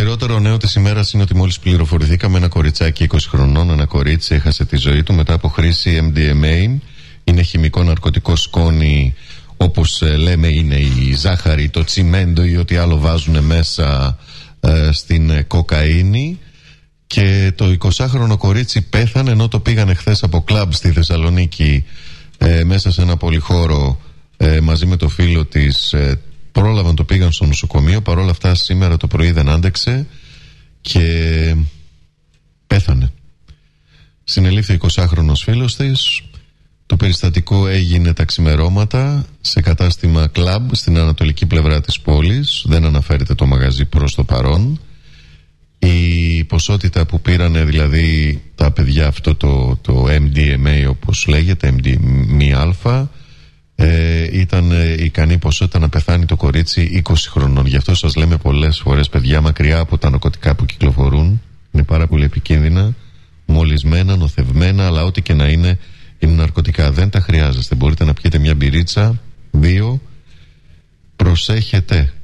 χειρότερο νέο της ημέρας είναι ότι μόλις πληροφορηθήκαμε, ένα κοριτσάκι 20 χρονών, ένα κορίτσι, έχασε τη ζωή του μετά από χρήση MDMA. Είναι χημικό ναρκωτικό σκόνη, όπως λέμε είναι η ζάχαρη, το τσιμέντο ή ό,τι άλλο βάζουν μέσα στην κοκαίνη. Και το 20χρονο κορίτσι πέθανε ενώ το πήγανε χθες από κλαμπ στη Θεσσαλονίκη, μέσα σε ένα πολυχώρο, μαζί με το φίλο της. Πρόλαβαν, το πήγαν στο νοσοκομείο. Παρόλα αυτά σήμερα το πρωί δεν άντεξε και πέθανε. Συνελήφθη ο 20χρονος φίλος της. Το περιστατικό έγινε τα ξημερώματα σε κατάστημα κλαμπ στην ανατολική πλευρά της πόλης. Δεν αναφέρεται το μαγαζί προς το παρόν. Η ποσότητα που πήρανε δηλαδή τα παιδιά, αυτό το MDMA όπως λέγεται, MDMA, ήταν ικανή ποσότητα να πεθάνει το κορίτσι 20 χρονών. Γι' αυτό σας λέμε πολλές φορές, παιδιά, μακριά από τα ναρκωτικά που κυκλοφορούν. Είναι πάρα πολύ επικίνδυνα, μολυσμένα, νοθευμένα, αλλά ό,τι και να είναι ναρκωτικά. Δεν τα χρειάζεστε. Μπορείτε να πιείτε μια μπυρίτσα, 2. Προσέχετε.